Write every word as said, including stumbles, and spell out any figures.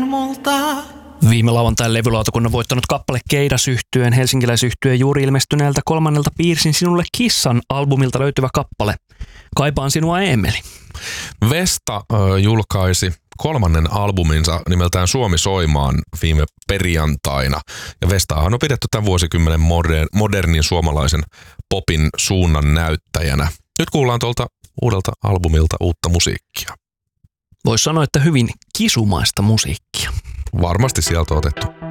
multa. Viime lauantain levylautakunnan voittanut kappale Keidas-yhtyeen helsinkiläisyhtyeen juuri ilmestyneeltä kolmannelta Piirsin sinulle kissan albumilta löytyvä kappale. Kaipaan sinua, Eemeli. Vesta äh, julkaisi kolmannen albuminsa nimeltään Suomi soimaan viime perjantaina. Ja Vestaahan on pidetty tämän vuosikymmenen moder- modernin suomalaisen popin suunnan näyttäjänä. Nyt kuullaan tuolta uudelta albumilta uutta musiikkia. Voisi sanoa, että hyvin kisumaista musiikkia. Varmasti sieltä on otettu.